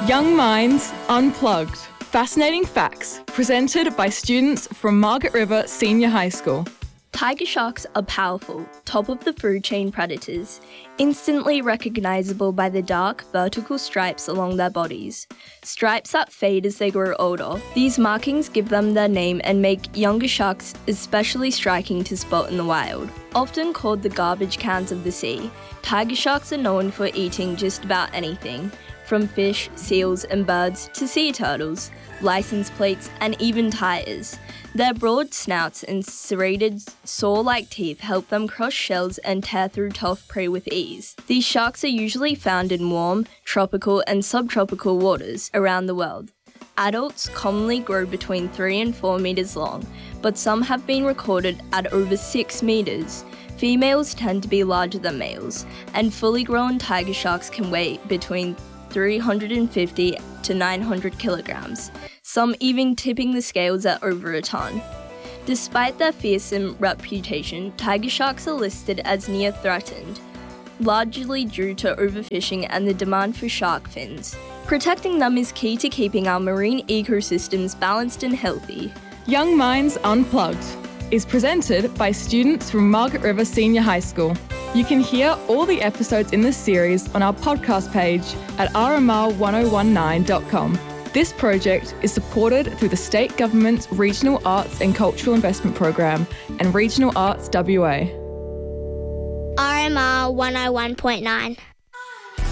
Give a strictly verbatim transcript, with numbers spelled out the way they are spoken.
Young Minds Unplugged. Fascinating facts presented by students from Margaret River Senior High School. Tiger sharks are powerful, top-of-the-food chain predators, instantly recognisable by the dark, vertical stripes along their bodies. Stripes that fade as they grow older. These markings give them their name and make younger sharks especially striking to spot in the wild. Often called the garbage cans of the sea, tiger sharks are known for eating just about anything, from fish, seals and birds to sea turtles, license plates and even tires. Their broad snouts and serrated, saw-like teeth help them crush shells and tear through tough prey with ease. These sharks are usually found in warm, tropical and subtropical waters around the world. Adults commonly grow between three and four metres long, but some have been recorded at over six metres. Females tend to be larger than males, and fully grown tiger sharks can weigh between three hundred fifty to nine hundred kilograms, some even tipping the scales at over a ton. Despite their fearsome reputation, tiger sharks are listed as near threatened, largely due to overfishing and the demand for shark fins. Protecting them is key to keeping our marine ecosystems balanced and healthy. Young Minds Unplugged is presented by students from Margaret River Senior High School. You can hear all the episodes in this series on our podcast page at r m r one oh one nine dot com. This project is supported through the State Government's Regional Arts and Cultural Investment Program and Regional Arts W A. R M R one oh one point nine.